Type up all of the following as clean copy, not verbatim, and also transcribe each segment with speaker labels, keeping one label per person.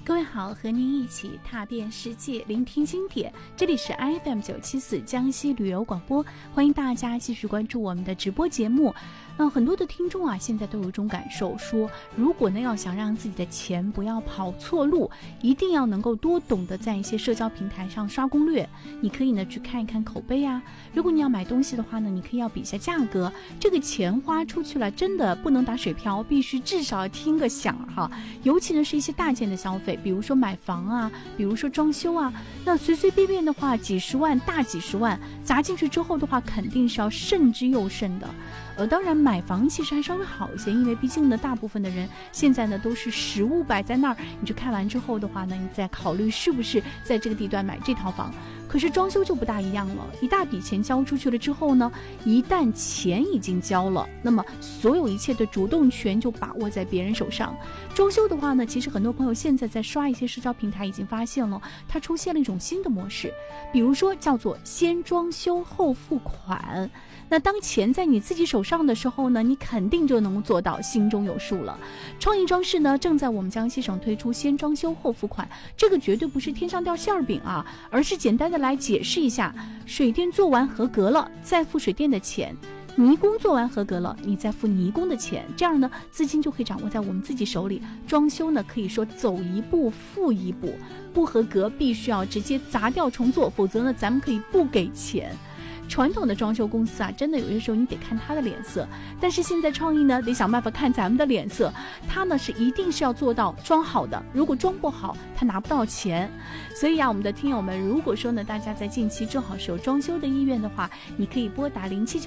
Speaker 1: 各位好，和您一起踏遍世界，聆听经典。这里是 FM974 江西旅游广播，欢迎大家继续关注我们的直播节目。很多的听众啊，现在都有一种感受，说如果呢要想让自己的钱不要跑错路，一定要能够多懂得在一些社交平台上刷攻略。你可以呢去看一看口碑啊，如果你要买东西的话呢，你可以要比一下价格，这个钱花出去了真的不能打水漂，必须至少听个响哈。尤其呢是一些大件的消费，比如说买房啊，比如说装修啊，那随随便便的话几十万大几十万砸进去之后的话，肯定是要慎之又慎的。当然买房其实还稍微好一些，因为毕竟呢大部分的人现在呢都是实物摆在那儿，你去看完之后的话呢，你再考虑是不是在这个地段买这套房。可是装修就不大一样了，一大笔钱交出去了之后呢，一旦钱已经交了，那么所有一切的主动权就把握在别人手上。装修的话呢，其实很多朋友现在在刷一些社交平台已经发现了，它出现了一种新的模式，比如说叫做先装修后付款。那当钱在你自己手上的时候呢，你肯定就能做到心中有数了。创意装饰呢，正在我们江西省推出先装修后付款，这个绝对不是天上掉馅儿饼啊，而是简单的来解释一下，水电做完合格了，再付水电的钱。泥工做完合格了，你再付泥工的钱，这样呢，资金就可以掌握在我们自己手里。装修呢，可以说走一步付一步，不合格必须要直接砸掉重做，否则呢，咱们可以不给钱。传统的装修公司啊，真的有些时候你得看他的脸色，但是现在创意呢，得想办法看咱们的脸色。他呢是一定是要做到装好的，如果装不好，他拿不到钱。所以啊，我们的听友们，如果说呢，大家在近期正好是有装修的意愿的话，你可以拨打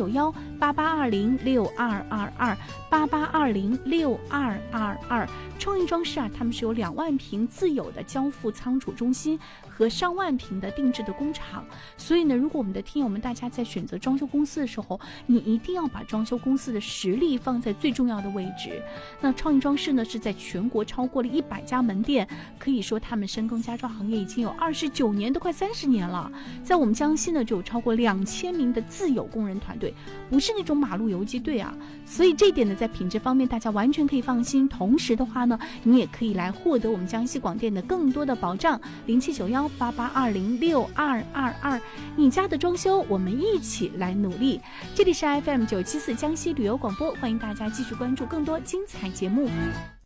Speaker 1: 07918820622288206222。创意装饰啊，他们是有2万平自有的交付仓储中心和上万平的定制的工厂。所以呢，如果我们的听友们大家在选择装修公司的时候，你一定要把装修公司的实力放在最重要的位置。那创意装饰呢，是在全国超过了100家门店，可以说他们深耕家装行业已经有29年，都快30年了。在我们江西呢，就有超过2000名的自有工人团队，不是那种马路游击队啊。所以这一点呢，在品质方面大家完全可以放心。同时的话呢，你也可以来获得我们江西广电的更多的保障。079188206222，你家的装修我们一起来努力。这里是 FM974 江西旅游广播，欢迎大家继续关注更多精彩节目。